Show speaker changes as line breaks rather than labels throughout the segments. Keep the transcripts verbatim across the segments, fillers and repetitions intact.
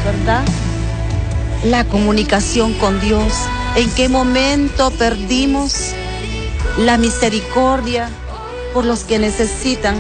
¿verdad? La comunicación con Dios. ¿En qué momento perdimos la misericordia por los que necesitan,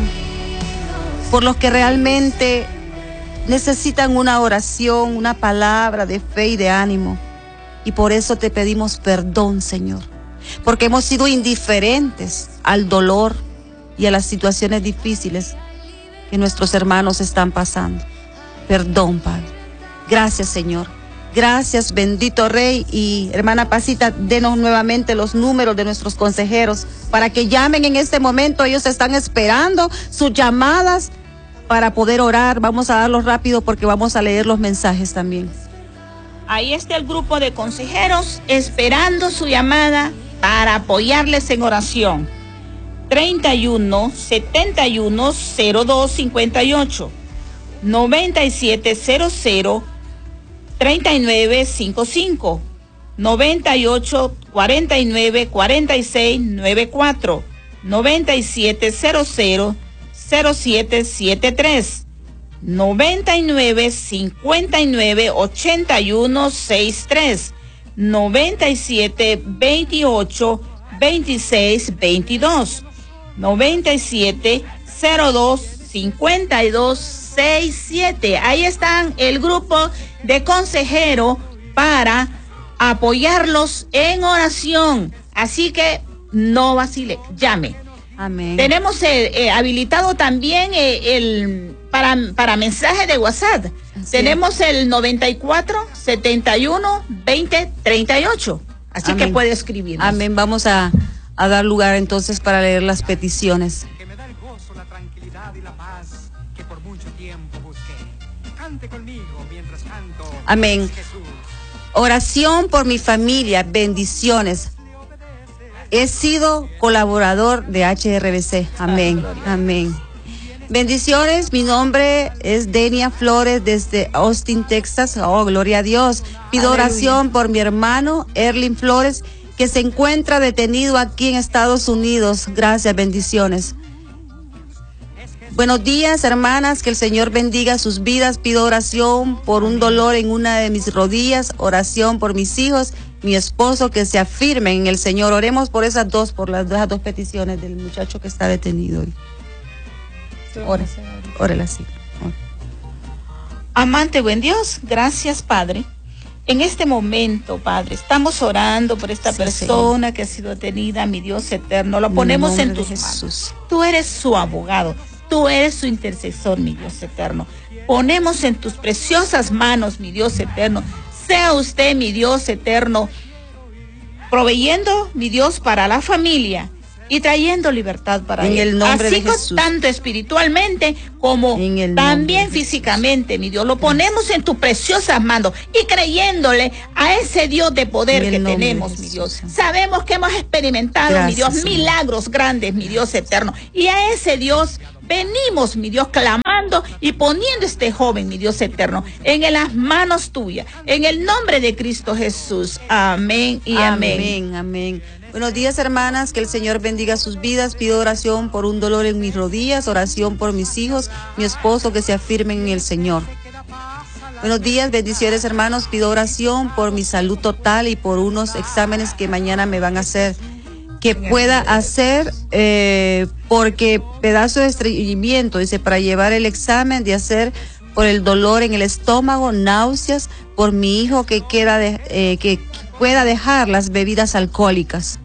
por los que realmente necesitan una oración, una palabra de fe y de ánimo? Y por eso te pedimos perdón, Señor, porque hemos sido indiferentes al dolor y a las situaciones difíciles que nuestros hermanos están pasando. Perdón, Padre. Gracias, Señor. Gracias, bendito Rey. Y hermana Pasita, denos nuevamente los números de nuestros consejeros para que llamen en este momento. Ellos están esperando sus llamadas para poder orar. Vamos a darlos rápido porque vamos a leer los mensajes también.
Ahí está el grupo de consejeros esperando su llamada para apoyarles en oración. treinta y uno, setenta y uno, cero dos cincuenta y ocho, noventa y siete cero cero, treinta y nueve cincuenta y cinco, noventa y ocho, cuarenta y nueve, cuarenta y seis, noventa y cuatro, noventa y siete cero cero, cero siete siete tres, noventa y nueve, cincuenta y nueve, ochenta y uno, sesenta y tres, noventa y siete, veintiocho, veintiséis, veintidós, noventa y siete, cero dos, cincuenta y dos, sesenta y siete. Ahí están el grupo de consejero para apoyarlos en oración. Así que no vacile, llame.
Amén.
Tenemos eh, eh, habilitado también eh, el para, para mensaje de WhatsApp. Así Tenemos es. el noventa y cuatro, setenta y uno, veinte, treinta y ocho. Así Amén. que puede escribirnos.
Amén. Vamos a a dar lugar entonces para leer las peticiones.
Que me da el gozo, la tranquilidad y la paz que por mucho tiempo busqué. Cante conmigo mientras canto.
Amén. Oración por mi familia, bendiciones. He sido colaborador de H R B C. Amén. Amén. Bendiciones, mi nombre es Denia Flores desde Austin, Texas. Oh, gloria a Dios. Pido Aleluya. Oración por mi hermano Erlin Flores, que se encuentra detenido aquí en Estados Unidos. Gracias, bendiciones. Buenos días, hermanas, que el Señor bendiga sus vidas. Pido oración por un dolor en una de mis rodillas, oración por mis hijos, mi esposo, que se afirmen en el Señor. Oremos por esas dos, por las dos, las dos peticiones del muchacho que está detenido hoy. Órale, órale así.
Amante buen Dios, gracias, Padre. En este momento, Padre, estamos orando por esta sí, persona sí. que ha sido detenida, mi Dios eterno. Lo ponemos en tus manos. Tú eres su abogado, tú eres su intercesor, mi Dios eterno. Ponemos en tus preciosas manos, mi Dios eterno. Sea usted, mi Dios eterno, proveyendo, mi Dios, para la familia y trayendo libertad para
en
él.
El nombre
Así
de Jesús.
Tanto espiritualmente como también físicamente, mi Dios. Lo ponemos en tus preciosas manos y creyéndole a ese Dios de poder que tenemos, mi Dios. Sabemos que hemos experimentado, Gracias, mi Dios, Señor. milagros grandes, mi Dios eterno. Y a ese Dios venimos, mi Dios, clamando y poniendo este joven, mi Dios eterno, en las manos tuyas, en el nombre de Cristo Jesús. Amén y amén.
Amén, amén. Buenos días, hermanas, que el Señor bendiga sus vidas. Pido oración por un dolor en mis rodillas, oración por mis hijos, mi esposo, que se afirmen en el Señor. Buenos días, bendiciones, hermanos. Pido oración por mi salud total y por unos exámenes que mañana me van a hacer. Que pueda hacer, eh, porque pedazo de estreñimiento, dice, para llevar el examen de hacer por el dolor en el estómago, náuseas, por mi hijo que queda de, eh, que pueda dejar las bebidas alcohólicas.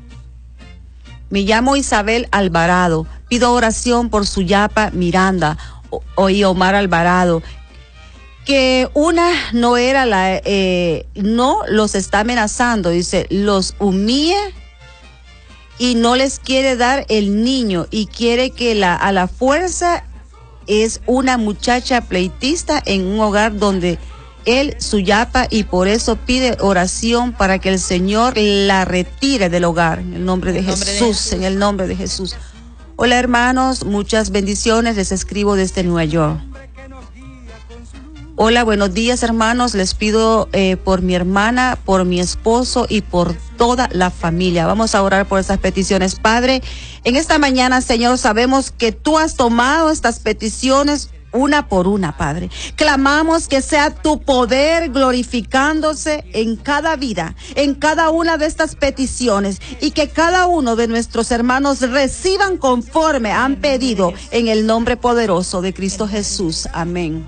Me llamo Isabel Alvarado. Pido oración por su yapa Miranda o, o y Omar Alvarado. Que una no era la, eh, no los está amenazando, dice, los humilla y no les quiere dar el niño y quiere que la, a la fuerza es una muchacha pleitista en un hogar donde él su yapa y por eso pide oración para que el Señor la retire del hogar en el nombre, de, el nombre Jesús, de Jesús, en el nombre de Jesús. Hola, hermanos, muchas bendiciones, les escribo desde Nueva York. Hola, buenos días, hermanos, les pido eh, por mi hermana, por mi esposo y por toda la familia. Vamos a orar por esas peticiones. Padre, en esta mañana, Señor, sabemos que tú has tomado estas peticiones una por una, Padre. Clamamos que sea tu poder glorificándose en cada vida, en cada una de estas peticiones, y que cada uno de nuestros hermanos reciban conforme han pedido, en el nombre poderoso de Cristo Jesús. Amén.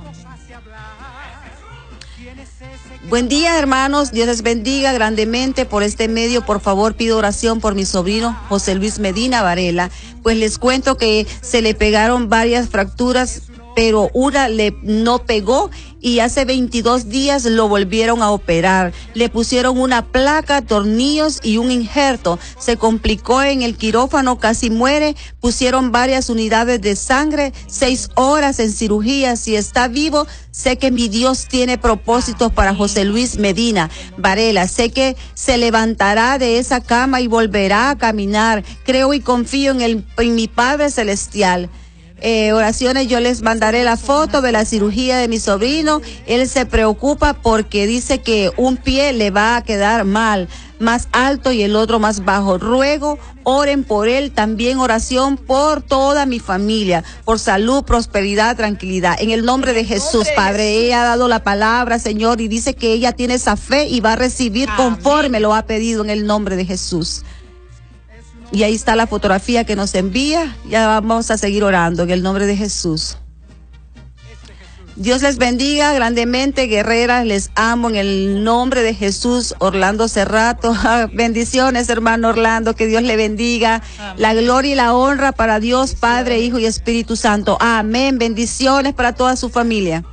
Buen día, hermanos. Dios les bendiga grandemente por este medio. Por favor, pido oración por mi sobrino José Luis Medina Varela. Pues les cuento que se le pegaron varias fracturas, pero una le no pegó, y hace veintidós días lo volvieron a operar. Le pusieron una placa, tornillos y un injerto. Se complicó en el quirófano, casi muere. Pusieron varias unidades de sangre, seis horas en cirugía. Si está vivo, sé que mi Dios tiene propósitos para José Luis Medina Varela. Sé que se levantará de esa cama y volverá a caminar. Creo y confío en, el, en mi Padre Celestial. Eh, oraciones, yo les mandaré la foto de la cirugía de mi sobrino. Él se preocupa porque dice que un pie le va a quedar mal, más alto, y el otro más bajo. Ruego, oren por él. También oración por toda mi familia, por salud, prosperidad, tranquilidad. En el nombre de Jesús, Padre, ella ha dado la palabra, Señor, y dice que ella tiene esa fe y va a recibir conforme lo ha pedido, en el nombre de Jesús. Y ahí está la fotografía que nos envía. Ya vamos a seguir orando en el nombre de Jesús. Dios les bendiga grandemente, guerreras. Les amo en el nombre de Jesús. Orlando Cerrato. Bendiciones, hermano Orlando. Que Dios le bendiga. Amén. La gloria y la honra para Dios, Padre, Hijo y Espíritu Santo. Amén. Bendiciones para toda su familia.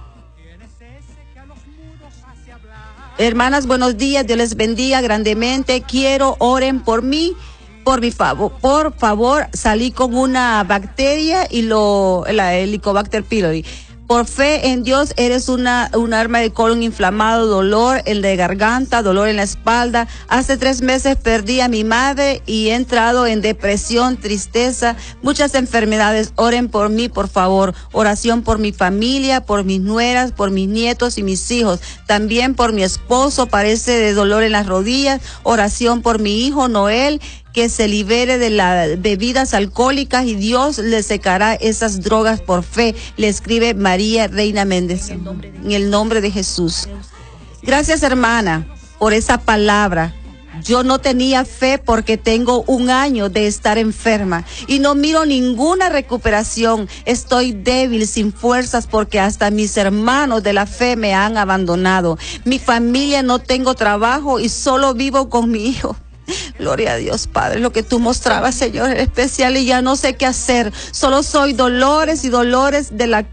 Hermanas, buenos días. Dios les bendiga grandemente. Quiero oren por mí. Por mi favor, por favor, salí con una bacteria y lo, la Helicobacter pylori. Por fe en Dios, eres una, un arma de colon inflamado, dolor, el de garganta, dolor en la espalda. Hace tres meses perdí a mi madre y he entrado en depresión, tristeza, muchas enfermedades. Oren por mí, por favor. Oración por mi familia, por mis nueras, por mis nietos y mis hijos. También por mi esposo, parece de dolor en las rodillas. Oración por mi hijo Noel, que se libere de las bebidas alcohólicas y Dios le secará esas drogas por fe. Le escribe María Reina Méndez. En el nombre de Jesús. Gracias, hermana, por esa palabra. Yo no tenía fe porque tengo un año de estar enferma y no miro ninguna recuperación. Estoy débil, sin fuerzas, porque hasta mis hermanos de la fe me han abandonado. Mi familia, no tengo trabajo y solo vivo con mi hijo. Gloria a Dios, Padre, lo que tú mostrabas, Señor, en especial, y ya no sé qué hacer. Solo soy dolores y dolores de la...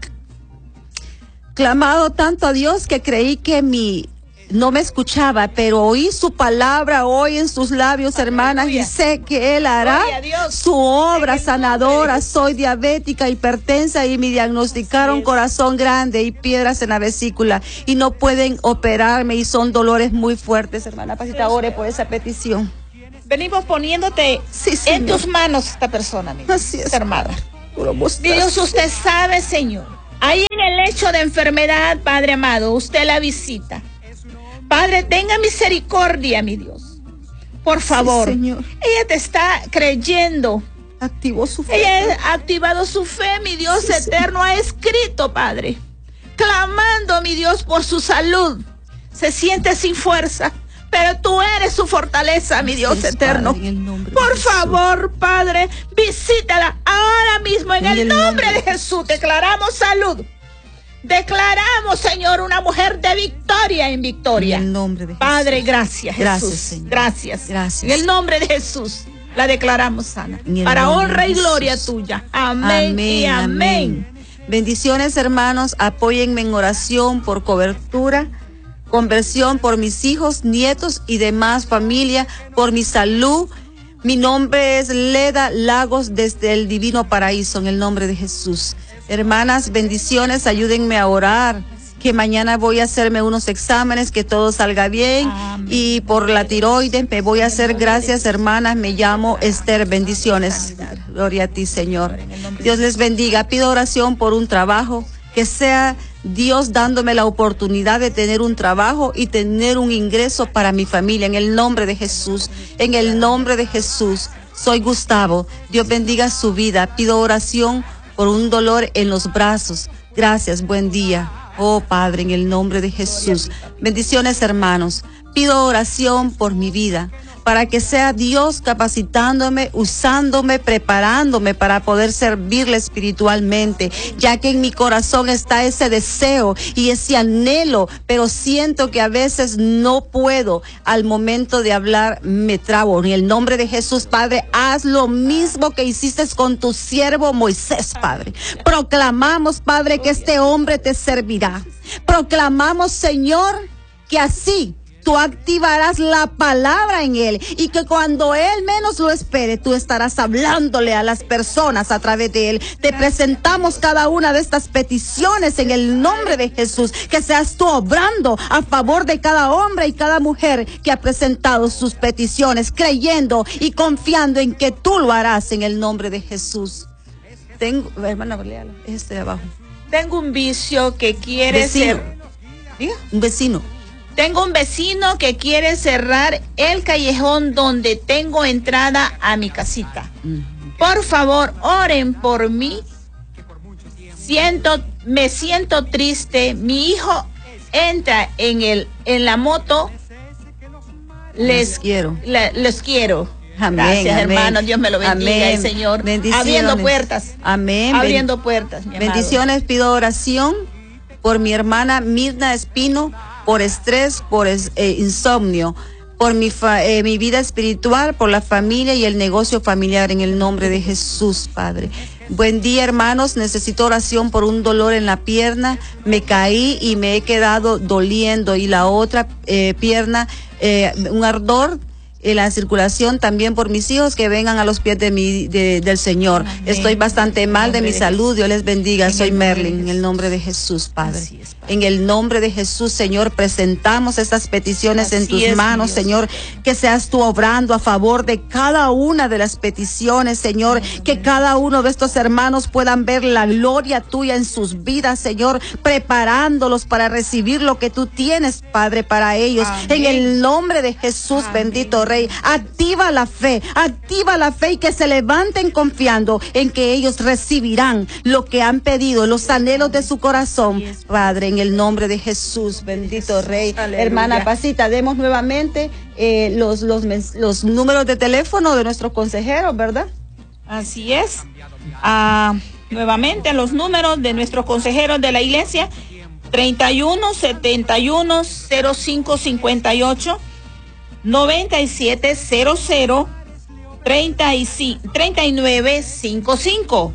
Clamado tanto a Dios que creí que mi... no me escuchaba, pero oí su palabra hoy en sus labios, hermanas, y sé que Él hará su obra sanadora. Soy diabética, hipertensa, y me diagnosticaron corazón grande y piedras en la vesícula, y no pueden operarme, y son dolores muy fuertes. Hermana Pasita, ore por esa petición.
Venimos poniéndote sí, en tus manos esta persona, mi
Así es,
hermana. Dios, usted sabe, Señor, ahí en el lecho de enfermedad, Padre amado, usted la visita. Padre, tenga misericordia, mi Dios. Por favor, sí, Señor. Ella te está creyendo.
Activó su fe.
Ella ha activado su fe, mi Dios sí, eterno. Sí. Ha escrito, Padre, clamando, mi Dios, por su salud. Se siente sin fuerza, pero tú eres su fortaleza, mi Dios sí, eterno. Padre, por favor, Padre, visítala ahora mismo en, en el, el nombre, nombre de Jesús. Declaramos salud. Declaramos, Señor, una mujer de victoria en victoria.
En el nombre de Jesús.
Padre, gracias, Jesús.
Gracias, Señor.
Gracias.
Gracias.
En el nombre de Jesús la declaramos sana. Para honra y gloria tuya. Amén, amén y amén. amén.
Bendiciones, hermanos. Apóyenme en oración por cobertura, conversión por mis hijos, nietos y demás familia, por mi salud. Mi nombre es Leda Lagos, desde el Divino Paraíso, en el nombre de Jesús. Hermanas, bendiciones, ayúdenme a orar, que mañana voy a hacerme unos exámenes, que todo salga bien. Amén. Y por la tiroides me voy a hacer, gracias, hermanas, me llamo Esther. Bendiciones. Gloria a ti, Señor. Dios les bendiga. Pido oración por un trabajo, que sea Dios dándome la oportunidad de tener un trabajo y tener un ingreso para mi familia, en el nombre de Jesús, en el nombre de Jesús. Soy Gustavo. Dios bendiga su vida. Pido oración por un dolor en los brazos. Gracias, buen día. Oh Padre, en el nombre de Jesús. Bendiciones, hermanos. Pido oración por mi vida, para que sea Dios capacitándome, usándome, preparándome para poder servirle espiritualmente, ya que en mi corazón está ese deseo y ese anhelo, pero siento que a veces no puedo. Al momento de hablar me trabo. En el nombre de Jesús, Padre, haz lo mismo que hiciste con tu siervo Moisés, Padre. Proclamamos, Padre, que este hombre te servirá. Proclamamos, Señor, que así tú activarás la palabra en él y que cuando él menos lo espere, tú estarás hablándole a las personas a través de él. Te presentamos cada una de estas peticiones en el nombre de Jesús, que seas tú obrando a favor de cada hombre y cada mujer que ha presentado sus peticiones, creyendo y confiando en que tú lo harás en el nombre de Jesús. Tengo, hermana, léala, este de abajo.
Tengo un vicio que quiere
Vecino.
ser... ¿Diga?
Un vecino.
Tengo un vecino que quiere cerrar el callejón donde tengo entrada a mi casita. Por favor, oren por mí. Siento, me siento triste. Mi hijo entra en el, en la moto. Les,
Les quiero.
La, les quiero.
Amén,
Gracias,
amén.
hermano. Dios me lo bendiga,
Amén.
el Señor.
Bendiciones.
Abriendo puertas.
Amén.
Abriendo puertas, mi amado.
Bendiciones, pido oración por mi hermana Mirna Espino, por estrés, por es, eh, insomnio, por mi, fa, eh, mi vida espiritual, por la familia y el negocio familiar, en el nombre de Jesús, Padre. Buen día, hermanos. Necesito oración por un dolor en la pierna. Me caí y me he quedado doliendo. Y la otra eh, pierna, eh, un ardor en la circulación, también por mis hijos que vengan a los pies de mi, de, del Señor. Amén. Estoy bastante mal de mi salud. Dios les bendiga. Soy Merlin, en el nombre de Jesús, Padre. Es, Padre. En el nombre de Jesús, Señor, presentamos estas peticiones Así en tus es, manos, Dios. Señor, que seas tú obrando a favor de cada una de las peticiones, Señor, Amén. Que cada uno de estos hermanos puedan ver la gloria tuya en sus vidas, Señor, preparándolos para recibir lo que tú tienes, Padre, para ellos. Amén. En el nombre de Jesús, Amén. Bendito Rey, activa la fe, activa la fe y que se levanten confiando en que ellos recibirán lo que han pedido, los anhelos de su corazón, Padre, en el nombre de Jesús, bendito Rey. Aleluya. Hermana Pasita, demos nuevamente eh, los, los, los números de teléfono de nuestros consejeros, ¿verdad?
Así es. Ah, nuevamente los números de nuestros consejeros de la iglesia: treinta y uno, setenta y uno, cero cinco cincuenta y ocho, noventa y siete cero cero, treinta y nueve cincuenta y cinco,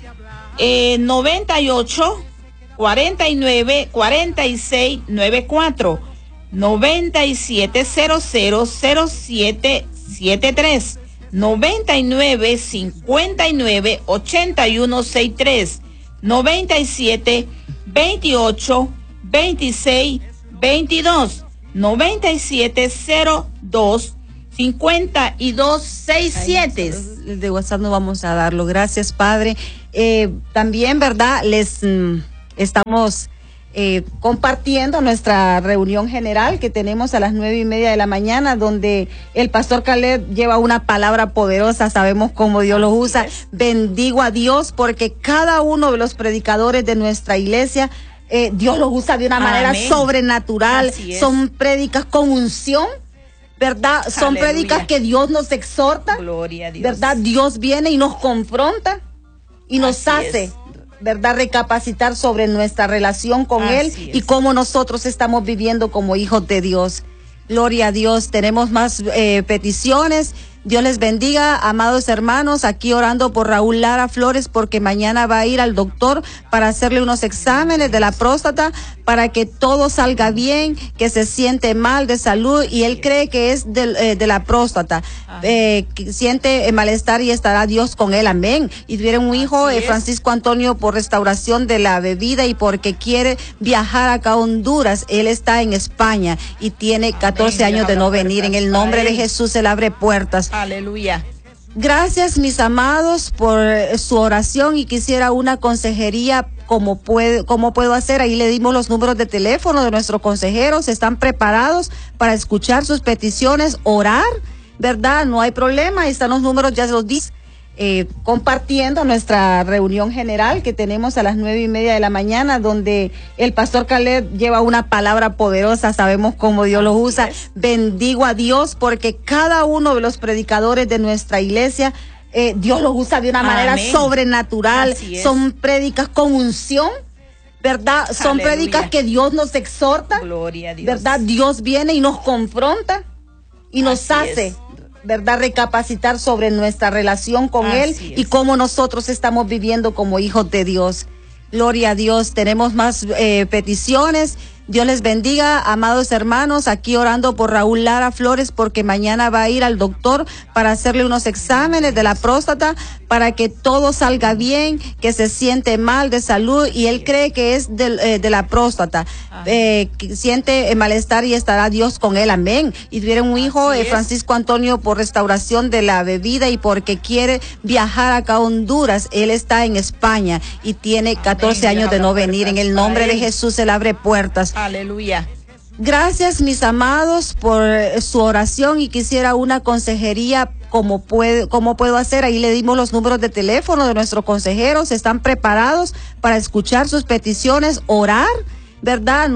eh, noventa y ocho, cuarenta y nueve, cuarenta y seis noventa y cuatro, noventa y siete cero cero, cero siete siete tres, noventa y nueve cincuenta y nueve, ochenta y uno sesenta y tres, noventa y siete veintiocho, veintiséis veintidós, noventa y siete cero dos, cincuenta y dos sesenta y siete.
El de WhatsApp no vamos a darlo. Gracias, Padre. Eh, también, ¿verdad? Les mm, estamos eh, compartiendo nuestra reunión general que tenemos a las nueve y media de la mañana, donde el pastor Caleb lleva una palabra poderosa. Sabemos cómo Dios lo usa. Bendigo a Dios porque cada uno de los predicadores de nuestra iglesia, Eh, Dios los usa de una manera Amén. Sobrenatural. Son prédicas con unción, ¿verdad? Aleluya. Son prédicas que Dios nos exhorta.
Gloria a Dios.
¿Verdad? Dios viene y nos confronta y nos Así hace, es. ¿verdad? Recapacitar sobre nuestra relación con Así Él es. Y cómo nosotros estamos viviendo como hijos de Dios. Gloria a Dios. Tenemos más eh, peticiones. Dios les bendiga, amados hermanos, aquí orando por Raúl Lara Flores, porque mañana va a ir al doctor para hacerle unos exámenes de la próstata, para que todo salga bien, que se siente mal de salud, y él cree que es de, eh, de la próstata, eh, que siente malestar y estará Dios con él, amén. Y tuvieron un hijo, eh, Francisco Antonio, por restauración de la bebida y porque quiere viajar acá a Honduras. Él está en España y tiene catorce amén. Años de no venir. En el nombre de Jesús, él abre puertas.
Aleluya.
Gracias, mis amados, por su oración, y quisiera una consejería. ¿Cómo puedo, cómo puedo hacer? Ahí le dimos los números de teléfono de nuestros consejeros. Están preparados para escuchar sus peticiones, orar, ¿verdad? No hay problema. Ahí están los números, ya se los di. eh, compartiendo nuestra reunión general que tenemos a las nueve y media de la mañana, donde el pastor Caleb lleva una palabra poderosa. Sabemos cómo Dios lo usa. Bendigo a Dios porque cada uno de los predicadores de nuestra iglesia, eh, Dios los usa de una manera
Amén.
sobrenatural. Son prédicas con unción, ¿verdad? Son
Aleluya.
prédicas que Dios nos exhorta.
Gloria a Dios.
¿Verdad? Dios viene y nos confronta y nos
Así
hace,
es.
¿verdad?, recapacitar sobre nuestra relación con
Así
Él
es.
y cómo nosotros estamos viviendo como hijos de Dios. Gloria a Dios. Tenemos más eh, peticiones. Dios les bendiga, amados hermanos, aquí orando por Raúl Lara Flores, porque mañana va a ir al doctor para hacerle unos exámenes de la próstata, para que todo salga bien, que se siente mal de salud, y él cree que es de, eh, de la próstata, eh, que siente malestar y estará Dios con él, amén. Y tiene un hijo, eh, Francisco Antonio, por restauración de la bebida y porque quiere viajar acá a Honduras. Él está en España y tiene catorce años de no venir. En el nombre de Jesús, él abre puertas.
Aleluya.
Gracias, mis amados, por su oración, y quisiera una consejería. ¿Cómo puedo, cómo puedo hacer? Ahí le dimos los números de teléfono de nuestros consejeros. Están preparados para escuchar sus peticiones, orar, ¿verdad?